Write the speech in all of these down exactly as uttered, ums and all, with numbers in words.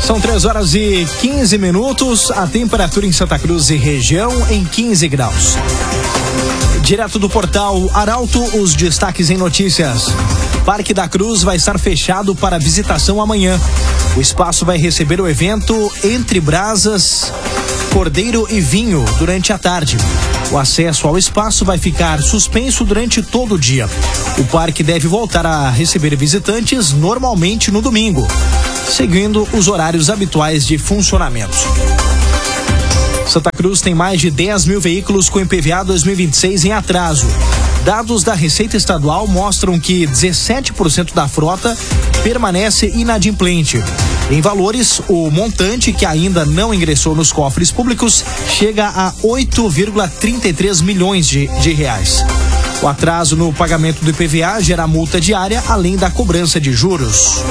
São três horas e quinze minutos, a temperatura em Santa Cruz e região em quinze graus. Direto do portal Arauto, os destaques em notícias. Parque da Cruz vai estar fechado para visitação amanhã. O espaço vai receber o evento Entre Brasas, Cordeiro e Vinho durante a tarde. O acesso ao espaço vai ficar suspenso durante todo o dia. O parque deve voltar a receber visitantes normalmente no domingo, seguindo os horários habituais de funcionamento. Santa Cruz tem mais de dez mil veículos com I P V A dois mil e vinte e seis em atraso. Dados da Receita Estadual mostram que dezessete por cento da frota permanece inadimplente. Em valores, o montante que ainda não ingressou nos cofres públicos chega a oito vírgula trinta e três milhões de, de reais. O atraso no pagamento do I P V A gera multa diária, além da cobrança de juros.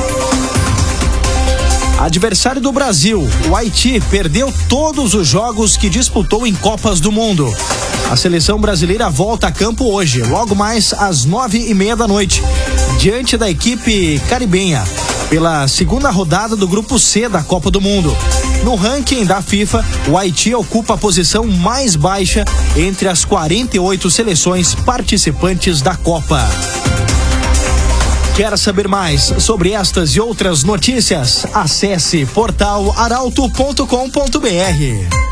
Adversário do Brasil, o Haiti perdeu todos os jogos que disputou em Copas do Mundo. A seleção brasileira volta a campo hoje, logo mais às nove e meia da noite, diante da equipe caribenha, pela segunda rodada do Grupo C da Copa do Mundo. No ranking da FIFA, o Haiti ocupa a posição mais baixa entre as quarenta e oito seleções participantes da Copa. Quer saber mais sobre estas e outras notícias? Acesse portal arauto ponto com ponto br.